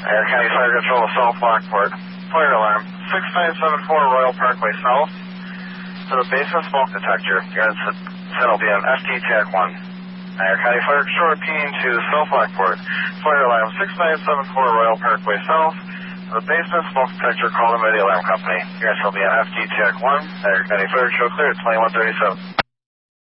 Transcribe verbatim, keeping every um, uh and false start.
Air County Fire Control to South Lockport. Fire alarm six nine seven four Royal Parkway South. To the basement smoke detector. Your set will be on F T tag one. Air County Fire Control repeating to South Lockport. Fire alarm six nine seven four Royal Parkway South. To the basement smoke detector, call the Ready Alarm Company. Your set will be on F T tag one. Air County Fire Control clear at twenty-one thirty-seven.